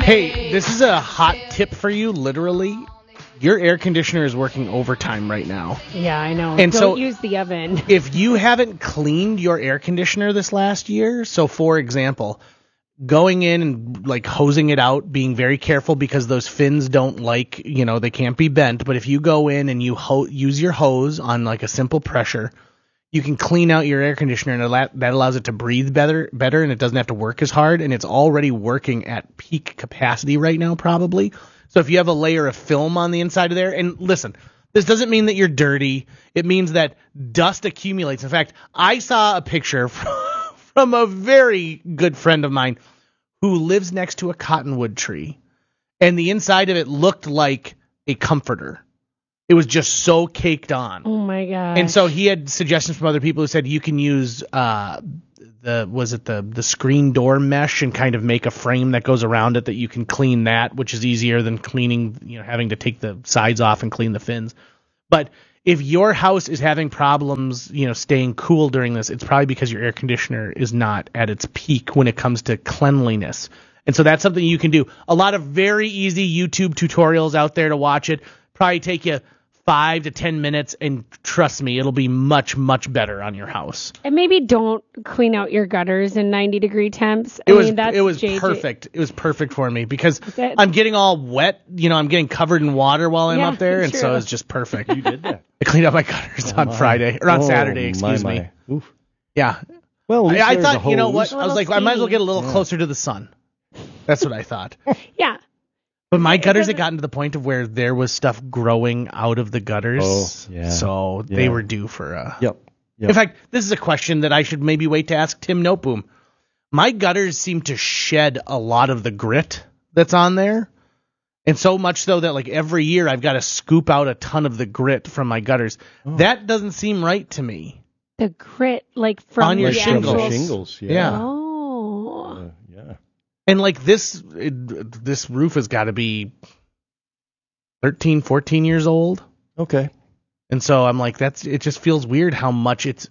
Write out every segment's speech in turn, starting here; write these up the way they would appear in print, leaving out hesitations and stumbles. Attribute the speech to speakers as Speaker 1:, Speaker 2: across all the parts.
Speaker 1: Hey, this is a hot tip for you, literally. Your air conditioner is working overtime right now.
Speaker 2: Yeah, I know.
Speaker 1: And
Speaker 2: Don't use the oven.
Speaker 1: If you haven't cleaned your air conditioner this last year, so for example, going in and like hosing it out, being very careful because those fins don't like, they can't be bent. But if you go in and you use your hose on like a simple pressure, you can clean out your air conditioner, and that allows it to breathe better, and it doesn't have to work as hard. And it's already working at peak capacity right now, probably. So if you have a layer of film on the inside of there, and listen, this doesn't mean that you're dirty. It means that dust accumulates. In fact, I saw a picture from a very good friend of mine who lives next to a cottonwood tree, and the inside of it looked like a comforter. It was just so caked on.
Speaker 2: Oh my god!
Speaker 1: And so he had suggestions from other people who said you can use the screen door mesh and kind of make a frame that goes around it that you can clean that, which is easier than cleaning, having to take the sides off and clean the fins. But if your house is having problems, staying cool during this, it's probably because your air conditioner is not at its peak when it comes to cleanliness. And so that's something you can do. A lot of very easy YouTube tutorials out there to watch it. Probably take you 5 to 10 minutes, and trust me, it'll be much, much better on your house.
Speaker 2: And maybe don't clean out your gutters in 90-degree temps.
Speaker 1: It was perfect. It was perfect for me because I'm getting all wet. I'm getting covered in water while I'm up there, and so it's just perfect.
Speaker 3: You did that.
Speaker 1: I cleaned out my gutters on Friday, or on Saturday, excuse me.
Speaker 3: Oof.
Speaker 1: Yeah.
Speaker 3: Well,
Speaker 1: I thought, you know what? I was like,
Speaker 2: steamy.
Speaker 1: I might as well get a little closer to the sun. That's what I thought.
Speaker 2: Yeah.
Speaker 1: But my gutters had gotten to the point of where there was stuff growing out of the gutters.
Speaker 3: Oh, yeah.
Speaker 1: So they were due for
Speaker 3: Yep.
Speaker 1: In fact, this is a question that I should maybe wait to ask Tim Noteboom. My gutters seem to shed a lot of the grit that's on there. And so much so that like every year I've got to scoop out a ton of the grit from my gutters. Oh. That doesn't seem right to me.
Speaker 2: The grit, like from
Speaker 1: on your
Speaker 2: the
Speaker 1: shingles.
Speaker 3: Yeah.
Speaker 2: Oh.
Speaker 3: Yeah.
Speaker 1: And like this roof has got to be 13, 14 years old.
Speaker 3: Okay.
Speaker 1: And so I'm like, it just feels weird how much it's,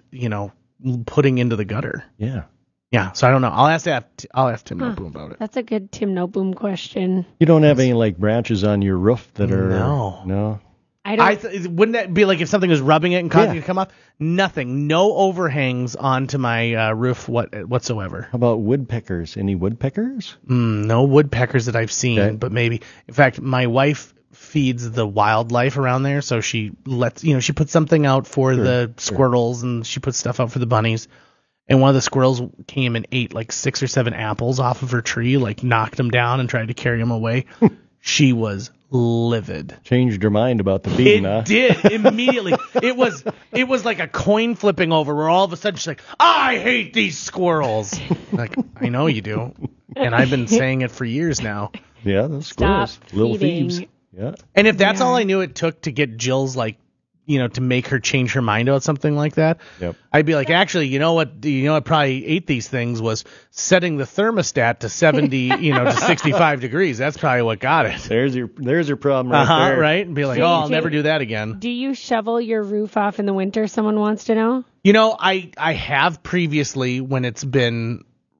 Speaker 1: putting into the gutter.
Speaker 3: Yeah.
Speaker 1: Yeah. So I don't know. I'll ask Tim Noteboom about it.
Speaker 2: That's a good Tim Noteboom question.
Speaker 3: You don't have any like branches on your roof that are
Speaker 1: No.
Speaker 2: I don't.
Speaker 1: Wouldn't that be like if something was rubbing it and causing it to come off? Nothing. No overhangs onto my roof whatsoever.
Speaker 3: How about woodpeckers? Any woodpeckers?
Speaker 1: No woodpeckers that I've seen,
Speaker 3: Okay.
Speaker 1: but maybe. In fact, my wife feeds the wildlife around there, so she she puts something out for the squirrels and she puts stuff out for the bunnies. And one of the squirrels came and ate like 6 or 7 apples off of her tree, like knocked them down and tried to carry them away. She was livid.
Speaker 3: Changed her mind about the bean, huh?
Speaker 1: It did immediately. It was like a coin flipping over where all of a sudden she's like, I hate these squirrels. Like, I know you do. And I've been saying it for years now.
Speaker 3: Yeah, those squirrels.
Speaker 2: Stop
Speaker 3: Little
Speaker 2: feeding.
Speaker 3: thieves. Yeah.
Speaker 1: And if that's all I knew it took to get Jill's like, to make her change her mind about something like that, I'd be like, actually, you know what probably ate these things was setting the thermostat to 70, to 65 degrees. That's probably what got it.
Speaker 3: There's your problem right there.
Speaker 1: Right? And be like, I'll never do that again.
Speaker 2: Do you shovel your roof off in the winter? Someone wants to know.
Speaker 1: I have previously when it's been,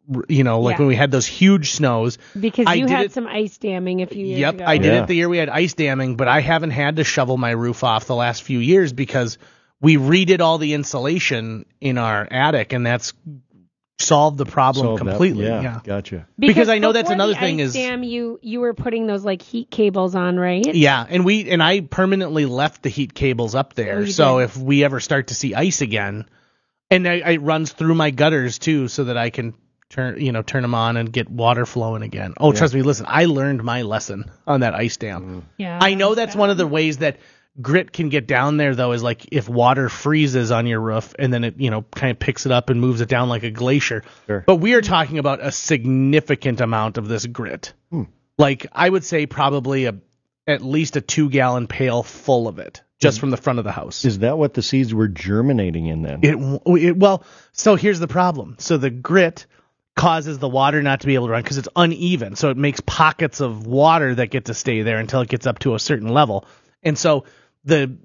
Speaker 1: when we had those huge snows.
Speaker 2: Because you had some ice damming a few years ago.
Speaker 1: Yep, I did it the year we had ice damming, but I haven't had to shovel my roof off the last few years because we redid all the insulation in our attic, and that's solved the problem completely.
Speaker 3: Yeah, gotcha.
Speaker 1: Because I know that's another thing
Speaker 2: is dam, you were putting those like heat cables on, right?
Speaker 1: Yeah, and I permanently left the heat cables up there, so if we ever start to see ice again, and it runs through my gutters too, so that I can turn them on and get water flowing again. Oh, trust me, listen, I learned my lesson on that ice dam.
Speaker 2: Yeah.
Speaker 1: I know that's one of the ways that grit can get down there, though, is like if water freezes on your roof and then it, kind of picks it up and moves it down like a glacier.
Speaker 3: Sure.
Speaker 1: But we are talking about a significant amount of this grit. Like, I would say probably at least a 2-gallon pail full of it. Just from the front of the house.
Speaker 3: Is that what the seeds were germinating in then?
Speaker 1: Well, so here's the problem. So the grit causes the water not to be able to run because it's uneven. So it makes pockets of water that get to stay there until it gets up to a certain level. And so the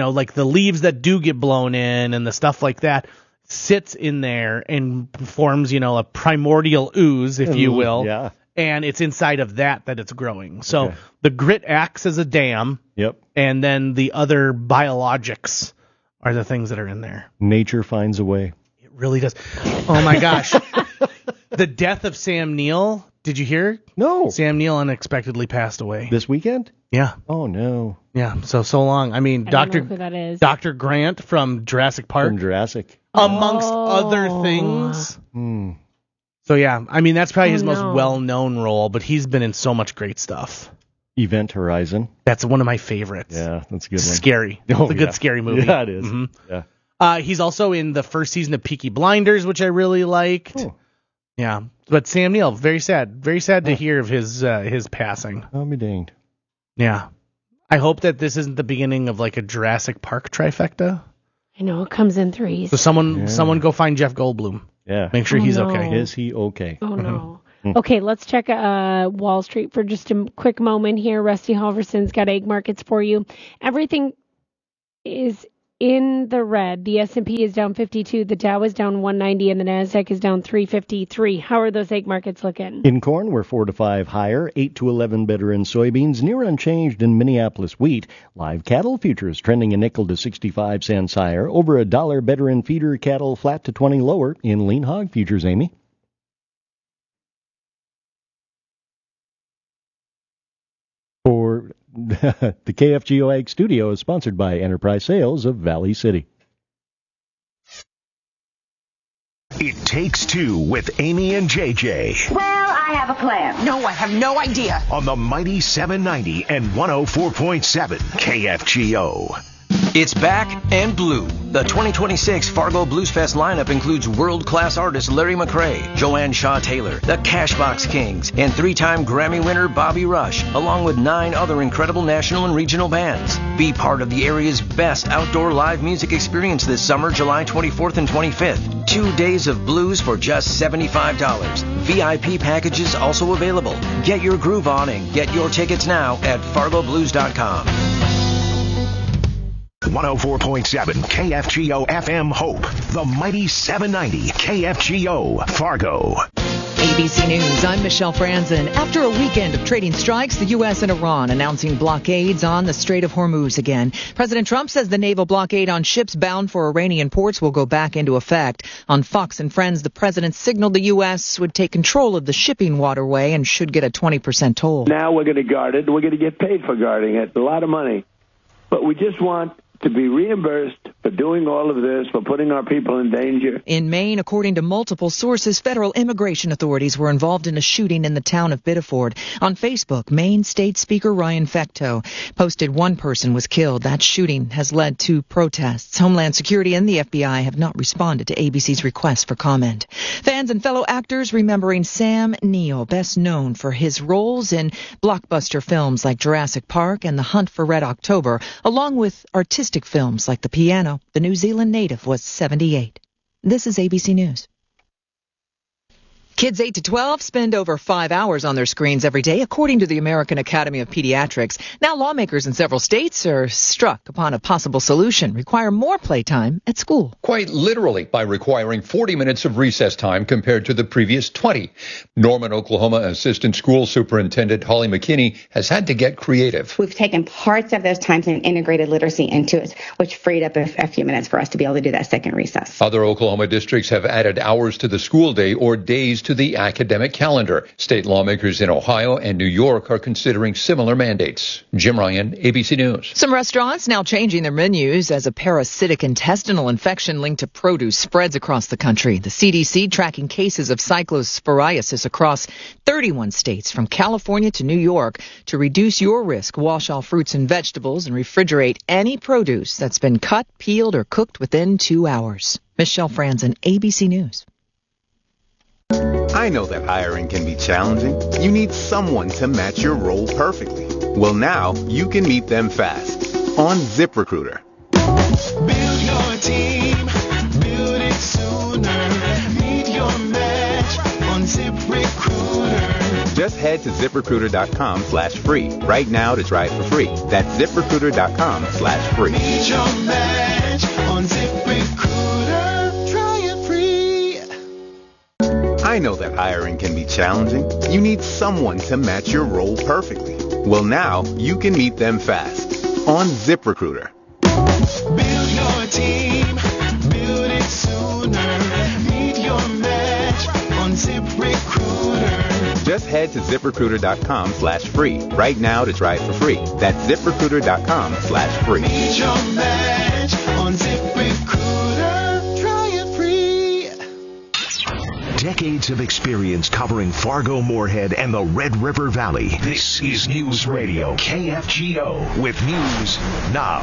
Speaker 1: leaves that do get blown in and the stuff like that sits in there and forms, a primordial ooze, if you will.
Speaker 3: Yeah.
Speaker 1: and it's inside of that it's growing. So the grit acts as a dam.
Speaker 3: Yep.
Speaker 1: And then the other biologics are the things that are in there.
Speaker 3: Nature finds a way.
Speaker 1: It really does. Oh my gosh. The death of Sam Neill. Did you hear?
Speaker 3: No.
Speaker 1: Sam Neill unexpectedly passed away.
Speaker 3: This weekend?
Speaker 1: Yeah.
Speaker 3: Oh, no.
Speaker 1: Yeah, so long. I mean,
Speaker 2: I don't know who that is.
Speaker 1: Dr. Grant from Jurassic Park.
Speaker 3: From Jurassic.
Speaker 1: Amongst other things. So, yeah, I mean, that's probably his most well-known role, but he's been in so much great stuff.
Speaker 3: Event Horizon.
Speaker 1: That's one of my favorites.
Speaker 3: Yeah, that's a good one.
Speaker 1: Scary. It's a good scary movie.
Speaker 3: Yeah, it is.
Speaker 1: Mm-hmm.
Speaker 3: Yeah.
Speaker 1: He's also in the first season of Peaky Blinders, which I really liked.
Speaker 3: Oh.
Speaker 1: Yeah, but Sam Neill, very sad to hear of his passing.
Speaker 3: I'll be danged.
Speaker 1: Yeah, I hope that this isn't the beginning of like a Jurassic Park trifecta.
Speaker 2: I know it comes in threes.
Speaker 1: So someone go find Jeff Goldblum.
Speaker 3: Yeah,
Speaker 1: make sure he's okay.
Speaker 3: Is he okay?
Speaker 2: Oh no. Okay, let's check Wall Street for just a quick moment here. Rusty Halverson's got egg markets for you. Everything is in the red. The S&P is down 52, the Dow is down 190, and the Nasdaq is down 353. How are those egg markets looking?
Speaker 3: In corn, we're 4 to 5 higher, 8 to 11 better in soybeans, near unchanged in Minneapolis wheat. Live cattle futures trending a nickel to 65 cents higher, over $1 better in feeder cattle, flat to 20 lower in lean hog futures. Amy. For the KFGO Ag Studio is sponsored by Enterprise Sales of Valley City.
Speaker 4: It Takes Two with Amy and JJ.
Speaker 5: Well, I have a plan.
Speaker 6: No, I have no idea.
Speaker 4: On the mighty 790 and 104.7 KFGO.
Speaker 7: It's back and blue. The 2026 Fargo Blues Fest lineup includes world-class artists Larry McCray, Joanne Shaw Taylor, the Cashbox Kings, and 3-time Grammy winner Bobby Rush, along with 9 other incredible national and regional bands. Be part of the area's best outdoor live music experience this summer, July 24th and 25th. 2 days of blues for just $75. VIP packages also available. Get your groove on and get your tickets now at fargoblues.com.
Speaker 4: 104.7 KFGO FM Hope. The mighty 790 KFGO Fargo.
Speaker 6: ABC News, I'm Michelle Franzen. After a weekend of trading strikes, the U.S. and Iran announcing blockades on the Strait of Hormuz again. President Trump says the naval blockade on ships bound for Iranian ports will go back into effect. On Fox and Friends, the president signaled the U.S. would take control of the shipping waterway and should get a 20% toll.
Speaker 8: Now we're going to guard it. We're going to get paid for guarding it. A lot of money. But we just want to be reimbursed for doing all of this, for putting our people in danger.
Speaker 6: In Maine, according to multiple sources, federal immigration authorities were involved in a shooting in the town of Biddeford. On Facebook, Maine State Speaker Ryan Fecteau posted 1 person was killed. That shooting has led to protests. Homeland Security and the FBI have not responded to ABC's request for comment. Fans and fellow actors remembering Sam Neill, best known for his roles in blockbuster films like Jurassic Park and The Hunt for Red October, along with artistic films like The Piano. The New Zealand native was 78. This is ABC News. Kids 8 to 12 spend over 5 hours on their screens every day, according to the American Academy of Pediatrics. Now lawmakers in several states are struck upon a possible solution: require more playtime at school.
Speaker 9: Quite literally, by requiring 40 minutes of recess time compared to the previous 20. Norman, Oklahoma Assistant School Superintendent Holly McKinney has had to get creative.
Speaker 10: We've taken parts of those times and integrated literacy into it, which freed up a few minutes for us to be able to do that second recess.
Speaker 9: Other Oklahoma districts have added hours to the school day or days to the academic calendar. State lawmakers in Ohio and New York are considering similar mandates. Jim Ryan, ABC News.
Speaker 6: Some restaurants now changing their menus as a parasitic intestinal infection linked to produce spreads across the country. The CDC tracking cases of cyclosporiasis across 31 states from California to New York. To reduce your risk, wash all fruits and vegetables and refrigerate any produce that's been cut, peeled, or cooked within 2 hours. Michelle Franzen, ABC News.
Speaker 11: I know that hiring can be challenging. You need someone to match your role perfectly. Well, now you can meet them fast on ZipRecruiter.
Speaker 12: Build your team, build it sooner. Meet your match on ZipRecruiter.
Speaker 11: Just head to ZipRecruiter.com/free right now to try it for free. That's ZipRecruiter.com/free.
Speaker 12: Meet your match on ZipRecruiter. Try it free.
Speaker 11: I I know that hiring can be challenging. You need someone to match your role perfectly. Well, now you can meet them fast on ZipRecruiter.
Speaker 12: Build your team, build it sooner. Meet your match on ZipRecruiter.
Speaker 11: Just head to ZipRecruiter.com/free right now to try it for free. That's ZipRecruiter.com/free.
Speaker 12: Meet your match on ZipRecruiter. Try it free.
Speaker 4: Decades of experience covering Fargo, Moorhead, and the Red River Valley. This is News Radio KFGO with news now.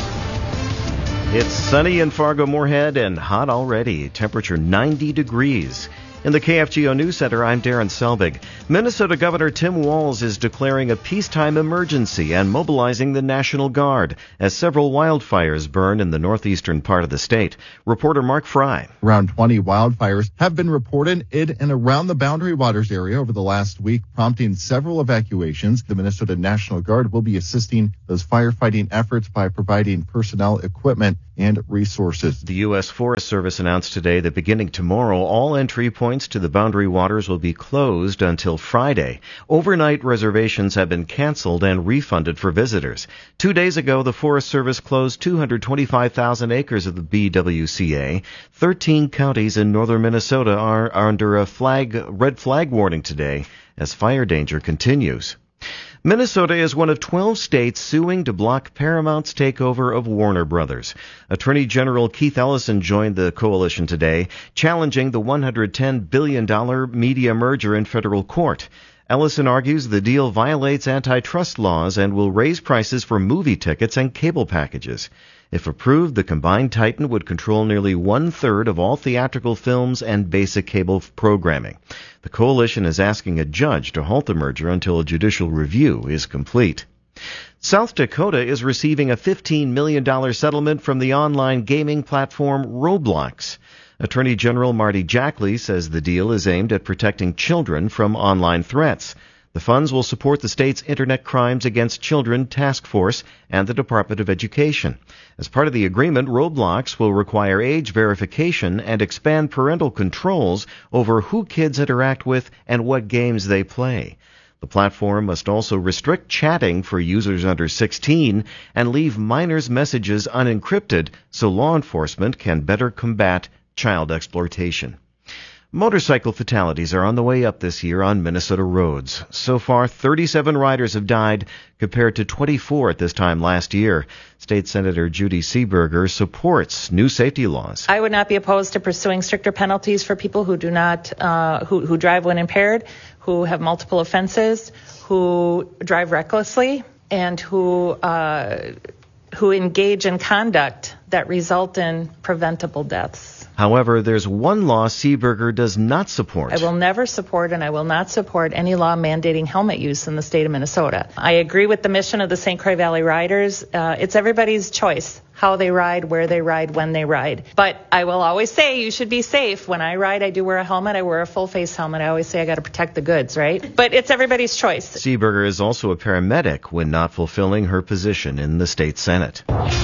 Speaker 3: It's sunny in Fargo, Moorhead, and hot already. Temperature 90 degrees. In the KFGO News Center, I'm Darren Selvig. Minnesota Governor Tim Walz is declaring a peacetime emergency and mobilizing the National Guard as several wildfires burn in the northeastern part of the state. Reporter Mark Fry.
Speaker 5: Around 20 wildfires have been reported in and around the Boundary Waters area over the last week, prompting several evacuations. The Minnesota National Guard will be assisting those firefighting efforts by providing personnel, equipment, and resources.
Speaker 3: The U.S. Forest Service announced today that beginning tomorrow, all entry points to the Boundary Waters will be closed until Friday. Overnight reservations have been canceled and refunded for visitors. 2 days ago, the Forest Service closed 225,000 acres of the BWCA. 13 counties in northern Minnesota are under a red flag warning today as fire danger continues. Minnesota is one of 12 states suing to block Paramount's takeover of Warner Brothers. Attorney General Keith Ellison joined the coalition today, challenging the $110 billion media merger in federal court. Ellison argues the deal violates antitrust laws and will raise prices for movie tickets and cable packages. If approved, the combined Titan would control nearly 1/3 of all theatrical films and basic cable programming. The coalition is asking a judge to halt the merger until a judicial review is complete. South Dakota is receiving a $15 million settlement from the online gaming platform Roblox. Attorney General Marty Jackley says the deal is aimed at protecting children from online threats. The funds will support the state's Internet Crimes Against Children Task Force and the Department of Education. As part of the agreement, Roblox will require age verification and expand parental controls over who kids interact with and what games they play. The platform must also restrict chatting for users under 16 and leave minors' messages unencrypted so law enforcement can better combat child exploitation. Motorcycle fatalities are on the way up this year on Minnesota roads. So far, 37 riders have died compared to 24 at this time last year. State Senator Judy Seeberger supports new safety laws.
Speaker 13: I would not be opposed to pursuing stricter penalties for people who do not, who drive when impaired, who have multiple offenses, who drive recklessly, and who engage in conduct that result in preventable deaths.
Speaker 3: However, there's one law Seeberger does not support.
Speaker 13: I will never support and I will not support any law mandating helmet use in the state of Minnesota. I agree with the mission of the St. Croix Valley Riders. It's everybody's choice how they ride, where they ride, when they ride. But I will always say you should be safe. When I ride, I do wear a helmet. I wear a full-face helmet. I always say I got to protect the goods, right? But it's everybody's choice.
Speaker 3: Seeberger is also a paramedic when not fulfilling her position in the state Senate.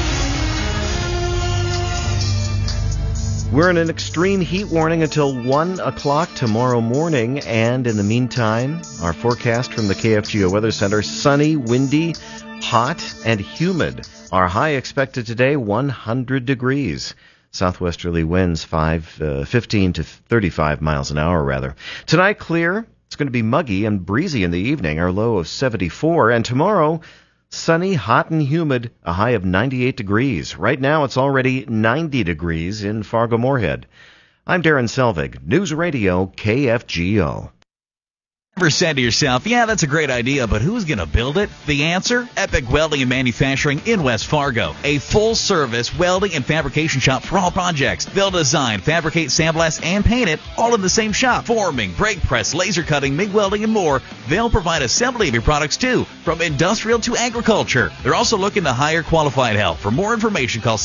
Speaker 3: We're in an extreme heat warning until 1 o'clock tomorrow morning, and in the meantime, our forecast from the KFGO Weather Center, sunny, windy, hot, and humid. Our high expected today, 100 degrees. Southwesterly winds 15 to 35 miles an hour, rather. Tonight, clear. It's going to be muggy and breezy in the evening, our low of 74, and tomorrow, sunny, hot, and humid, a high of 98 degrees. Right now, it's already 90 degrees in Fargo-Moorhead. I'm Darren Selvig, News Radio KFGO.
Speaker 14: Ever said to yourself, yeah, that's a great idea, but who's going to build it? The answer? Epic Welding and Manufacturing in West Fargo. A full-service welding and fabrication shop for all projects. They'll design, fabricate, sandblast, and paint it all in the same shop. Forming, brake press, laser cutting, MIG welding, and more. They'll provide assembly of your products, too, from industrial to agriculture. They're also looking to hire qualified help. For more information, call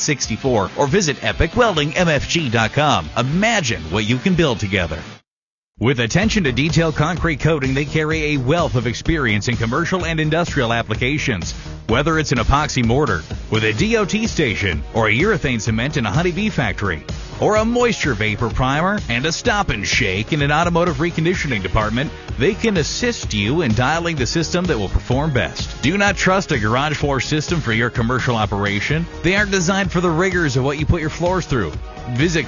Speaker 14: 701-730-1764 or visit epicweldingmfg.com. Imagine what you can build together. With attention to detail concrete coating, they carry a wealth of experience in commercial and industrial applications. Whether it's an epoxy mortar with a DOT station, or a urethane cement in a honeybee factory, or a moisture vapor primer and a stop and shake in an automotive reconditioning department, they can assist you in dialing the system that will perform best. Do not trust a garage floor system for your commercial operation. They aren't designed for the rigors of what you put your floors through. Visit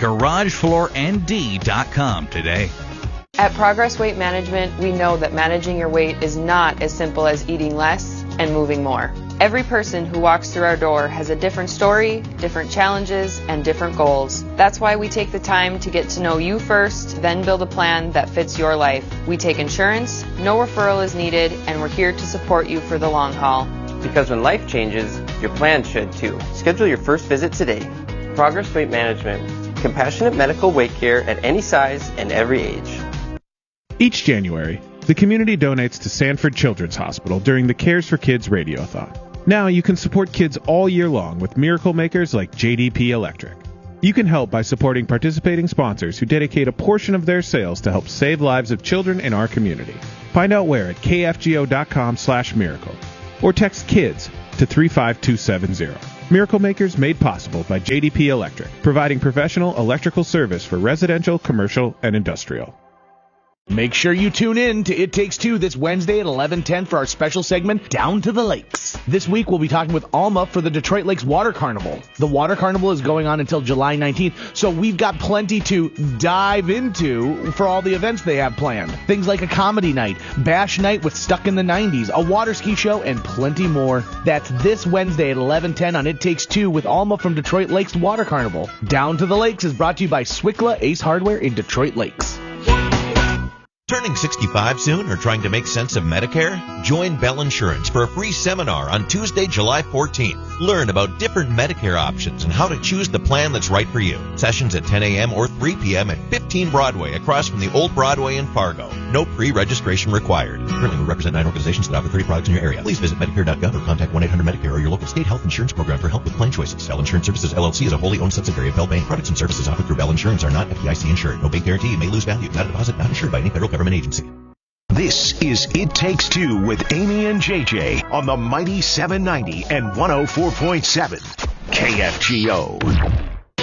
Speaker 14: GarageFloorND.com today.
Speaker 15: At Progress Weight Management, we know that managing your weight is not as simple as eating less and moving more. Every person who walks through our door has a different story, different challenges, and different goals. That's why we take the time to get to know you first, then build a plan that fits your life. We take insurance, no referral is needed, and we're here to support you for the long haul.
Speaker 16: Because when life changes, your plan should too. Schedule your first visit today. Progress Weight Management. Compassionate medical weight care at any size and every age.
Speaker 17: Each January, the community donates to Sanford Children's Hospital during the Cares for Kids Radiothon. Now you can support kids all year long with miracle makers like JDP Electric. You can help by supporting participating sponsors who dedicate a portion of their sales to help save lives of children in our community. Find out where at kfgo.com/miracle or text KIDS to 35270. Miracle Makers made possible by JDP Electric, providing professional electrical service for residential, commercial, and industrial.
Speaker 1: Make sure you tune in to It Takes Two this Wednesday at 11:10 for our special segment, Down to the Lakes. This week we'll be talking with Alma for the Detroit Lakes Water Carnival. The Water Carnival is going on until July 19th, so we've got plenty to dive into for all the events they have planned. Things like a comedy night, bash night with Stuck in the 90s, a water ski show, and plenty more. That's this Wednesday at 11:10 on It Takes Two with Alma from Detroit Lakes Water Carnival. Down to the Lakes is brought to you by Swickla Ace Hardware in Detroit Lakes.
Speaker 18: Turning 65 soon or trying to make sense of Medicare? Join Bell Insurance for a free seminar on Tuesday, July 14th. Learn about different Medicare options and how to choose the plan that's right for you. Sessions at 10 a.m. or 3 p.m. at 15 Broadway across from the Old Broadway in Fargo. No pre-registration required. Currently, we represent 9 organizations that offer 30 products in your area. Please visit Medicare.gov or contact 1-800-MEDICARE or your local state health insurance program for help with plan choices. Bell Insurance Services, LLC is a wholly owned subsidiary of Bell Bank. Products and services offered through Bell Insurance are not FDIC insured. No bank guarantee. May lose value. Not a deposit. Not insured by any federal government agency.
Speaker 4: This is It Takes Two with Amy and JJ on the Mighty 790 and 104.7 KFGO.